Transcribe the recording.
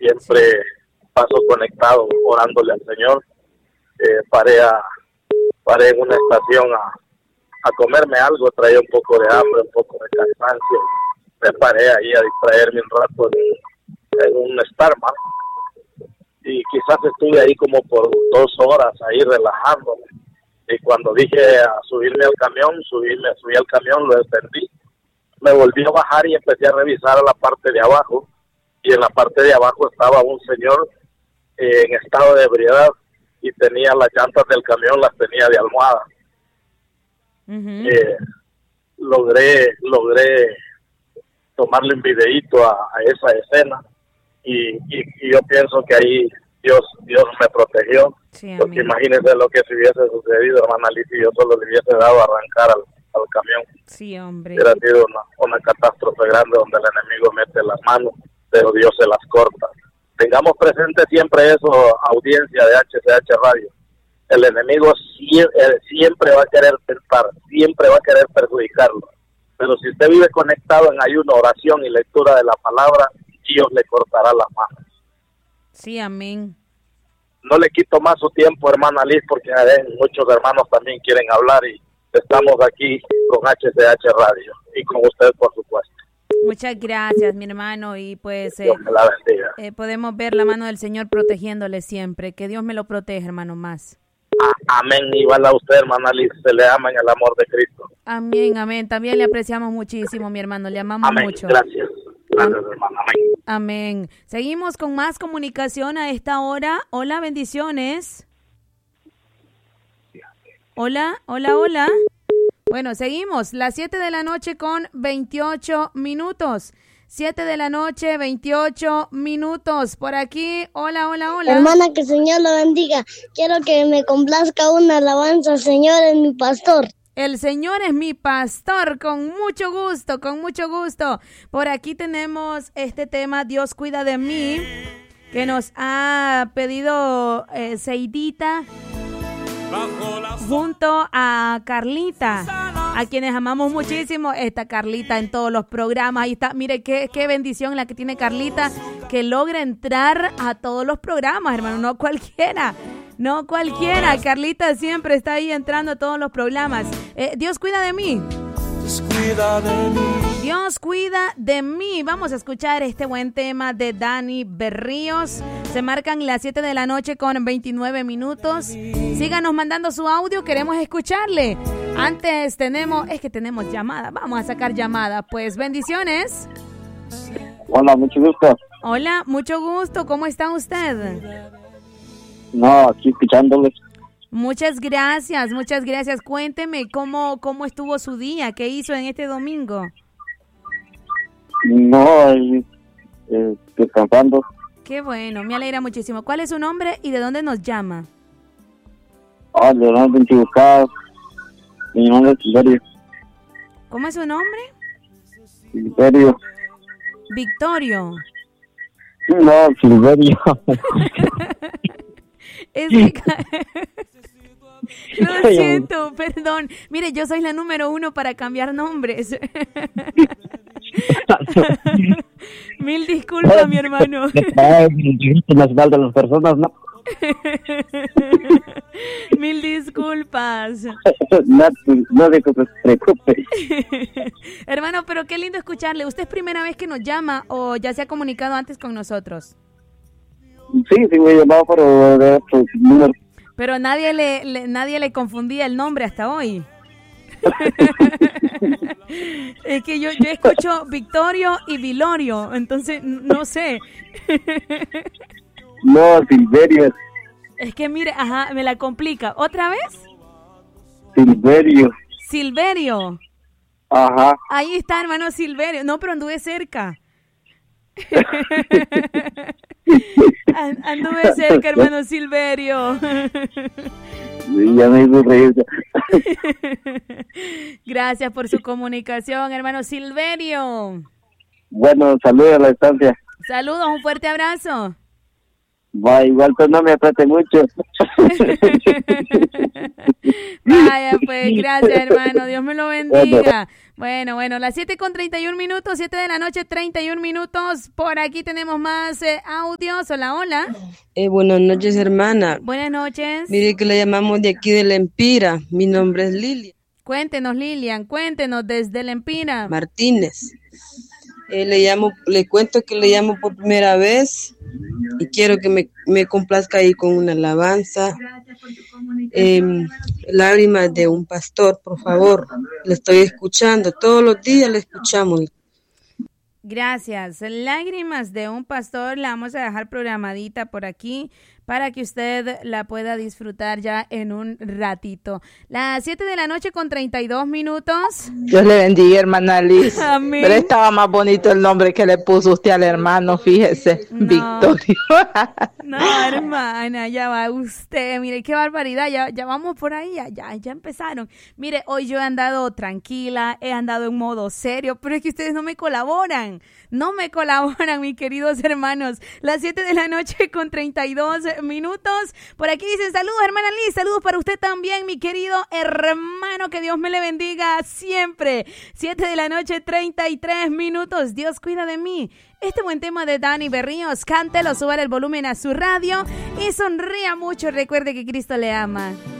siempre paso conectado orándole al Señor. Paré en una estación a comerme algo, traía un poco de hambre, un poco de cansancio. Me paré ahí a distraerme un rato en un Starbucks y quizás estuve ahí como por 2 horas ahí relajándome. Y cuando dije a subirme al camión, subí al camión, lo encendí, me volví a bajar y empecé a revisar a la parte de abajo, y en la parte de abajo estaba un señor en estado de ebriedad y tenía las llantas del camión, las tenía de almohada. Logré tomarle un videíto a esa escena y yo pienso que ahí Dios me protegió. Sí, porque imagínense lo que si hubiese sucedido, hermana Liz, si yo solo le hubiese dado a arrancar al camión. Sí, hombre. Hubiera sido una catástrofe grande donde el enemigo mete las manos, pero Dios se las corta. Tengamos presente siempre eso, audiencia de HCH Radio. El enemigo siempre va a querer tentar, siempre va a querer perjudicarlo. Pero si usted vive conectado en ayuno, oración y lectura de la palabra, Dios le cortará las manos. Sí, amén. No le quito más su tiempo, hermana Liz, porque muchos hermanos también quieren hablar y estamos aquí con HCH Radio y con usted, por supuesto. Muchas gracias, mi hermano, y pues Dios me la bendiga. Podemos ver la mano del Señor protegiéndole siempre. Que Dios me lo proteja, hermano, más. Amén. Igual a usted, hermana Liz, se le ama en el amor de Cristo. Amén, amén. También le apreciamos muchísimo, mi hermano, le amamos mucho. Gracias. Gracias, hermano. Amén. Amén. Seguimos con más comunicación a esta hora. Hola, bendiciones. Hola. Bueno, seguimos. Las 7 de la noche con 28 minutos. 7 de la noche, 28 minutos. Por aquí, hola. Hermana, que el Señor lo bendiga. Quiero que me complazca una alabanza. Señor es mi pastor. El Señor es mi pastor, con mucho gusto. Por aquí tenemos este tema, Dios cuida de mí, que nos ha pedido Seidita, junto a Carlita, a quienes amamos muchísimo. Está Carlita en todos los programas. Ahí está, mire qué bendición la que tiene Carlita, que logra entrar a todos los programas, hermano, no cualquiera. Carlita siempre está ahí entrando a todos los programas. Dios cuida de mí. Dios cuida de mí. Vamos a escuchar este buen tema de Dani Berríos. Se marcan las 7 de la noche con 29 minutos. Síganos mandando su audio, queremos escucharle. Antes tenemos llamada. Vamos a sacar llamada. Pues bendiciones. Hola, mucho gusto. Hola, mucho gusto. ¿Cómo está usted? No, aquí escuchándoles. Muchas gracias. Cuénteme cómo estuvo su día, qué hizo en este domingo. No, descansando. Qué bueno, me alegra muchísimo. ¿Cuál es su nombre y de dónde nos llama? Leonardo Intibucado. Mi nombre es Silverio. ¿Cómo es su nombre? Silverio. Victorio. No, Silverio. Lo siento, perdón. Mire, yo soy la número 1 para cambiar nombres. Mil disculpas, mi hermano. Nacional de las personas, ¿no? Mil disculpas. No se preocupe. Hermano, pero qué lindo escucharle. ¿Usted es primera vez que nos llama o ya se ha comunicado antes con nosotros? Sí, me he llamado, pero de otro número. Pero nadie le confundía el nombre hasta hoy. Es que yo escucho Victorio y Vilorio, entonces no sé. No, Silverio. Es que mire, me la complica. ¿Otra vez? Silverio. Ajá. Ahí está, hermano, Silverio. No, pero anduve cerca. Anduve cerca, hermano Silverio. Sí, ya me hizo reír. Gracias por su comunicación, hermano Silverio. Bueno, saludos a la distancia. Saludos, un fuerte abrazo. Va, igual pues no me apriete mucho. Vaya, pues, gracias, hermano. Dios me lo bendiga. Bueno, las 7:31, 7 de la noche, 31 minutos. Por aquí tenemos más audios. Hola. Buenas noches, hermana. Buenas noches. Mire que le llamamos de aquí de La Empira. Mi nombre es Lilian. Cuéntenos, Lilian, desde La Empira. Martínez. Le cuento que le llamo por primera vez y quiero que me complazca ahí con una alabanza. Lágrimas de un pastor, por favor. Le estoy escuchando, todos los días le escuchamos. Gracias. Lágrimas de un pastor, la vamos a dejar programadita por aquí para que usted la pueda disfrutar ya en un ratito. Las 7 de la noche con 32 minutos. Dios le bendiga, hermana Liz. Amén. Pero estaba más bonito el nombre que le puso usted al hermano, fíjese, No. Victorio. No, hermana, ya va usted. Mire, qué barbaridad, ya vamos por ahí, ya empezaron. Mire, hoy yo he andado tranquila, he andado en modo serio, pero es que ustedes no me colaboran, mis queridos hermanos. Las 7 de la noche con 32 minutos. Por aquí dicen, saludos, hermana Liz, saludos para usted también, mi querido hermano, que Dios me le bendiga siempre. 7 de la noche, 33 minutos. Dios cuida de mí. Este buen tema de Dani Berríos, cántelo, suba el volumen a su radio y sonría mucho. Recuerde que Cristo le ama.